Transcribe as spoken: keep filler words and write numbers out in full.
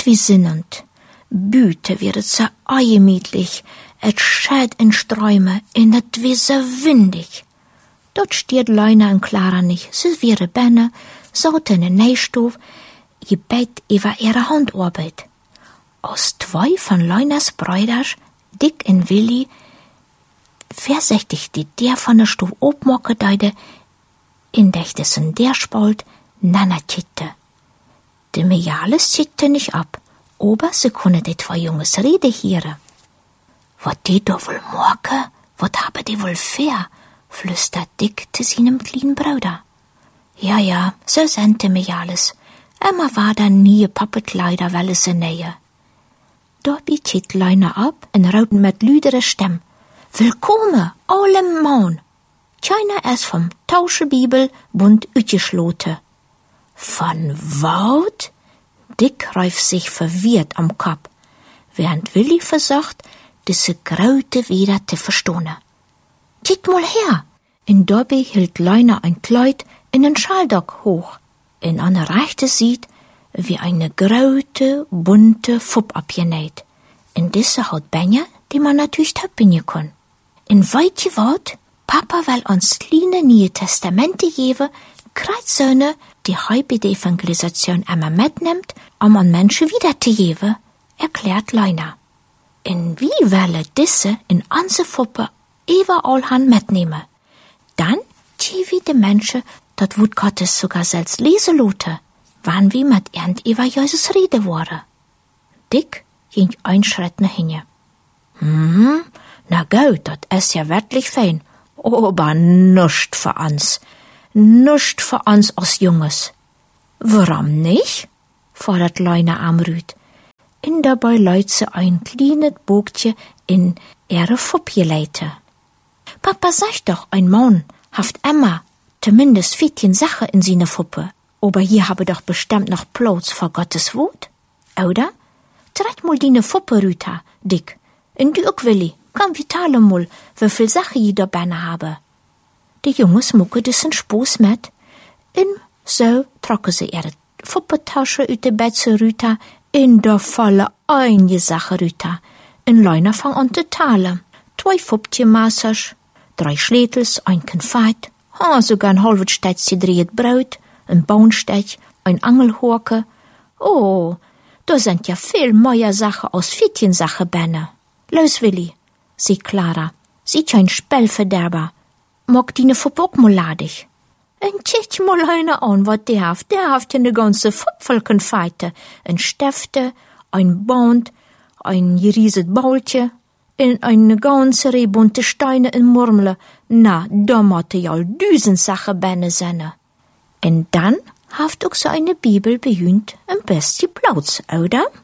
et wie sinnend. Büte wird et so eingemütlich, et schät in Sträume, in et wie so windig. Dort stiert Leuna und Clara nicht, sie wäre benne, saute in den Nähstoff, gebet über ihre Handarbeit. Aus zwei von Leunas Brüders, Dick und Willi, versichtig die der von der Stuf obmocke deide, in dächtesen der spalt, nana titte. De Mejales titte nicht ab, aber sie kunne die zwei Junges Rede hören. Wat die da wohl morke, wat habe die wohl fair, flüstert Dick zu seinem kleinen Bruder. Ja, ja, so sind de Mejales. Emma war da nie Pappekleider, weil sie nähe. Da bietet Leuna ab und rauten mit lüdere Stimm. Willkommen, allem Mann. Keiner erst vom Tauschebibel bunt ütgeschlote. Von Wout? Dick reif sich verwirrt am Kopf, während Willi versucht, diese Graute wieder zu verstohnen. Tiet mal her! In dabei hielt Leuna ein Kleid in den Schaldock hoch. In einer Rechte sieht, wie eine graute, bunte Fupp abgenäht. In diese hat Benja, die man natürlich töppen kann. In weitje Wort, Papa will uns kleine Neue Testamente geben, Kreuzsöhne, die heute die Evangelisation einmal mitnimmt, um an Menschen wiederzugeben, erklärt Leuna. In wie welle diese in unsere Fuppe überall han mitnehmen. Dann gebe die Menschen, dat Wut Gottes sogar selbst lesen lote, wann wie mit irgend über Jesus rede wurde. Dick ging ein Schritt nach hinten. Hm, na gut, dat ist ja wirklich fein, aber nuscht für uns. Nuscht für uns als Junges. Warum nicht? fordert Leuna Amrüd. In dabei leut sie ein kleines Bogtje in ihre Fuppje leite. Papa sagt doch, ein Mann haft Emma zumindest vierzehn Sachen in seine Fuppe. Aber hier habe doch bestimmt noch Platz vor Gottes Wort, oder? Trag mal deine Fuppe, Rüta, Dick. In du auch, Willi. Komm, wir teilen mal, wie viel Sachen ich da benne habe. Die Jungs mucken diesen Spaß mit. Und so trocken sie ihre Fuppetasche uit de Bett zu Rüta, in der Falle eine Sache, Rüta. In Leuna fang an zu teilen. Zwei Fupptje-Massers, drei Schlätels, ein Konfekt, ha, sogar ein halbes Stätzchen dreht Brot, ein Baunstech, ein Angelhorke. Oh, da sind ja viel mehr Sachen als vierzehn Sachen benne. Los, Willi, sieht Clara, sieht ja ein Spellverderber. Mag die ne Fupp auch mal ladig. Und tschitsch mal eine an, wat der haft. Der haft ja ne ganze Fupp voll Konfekte. Ein Stifte, ein Band, ein gerieset Baultje, in eine ganze Reh bunte Steine in Murmle. Na, da motte ja all düsen Sachen benne senne. Und dann haft auch so eine Bibel behühnt ein bisschen Platz, oder?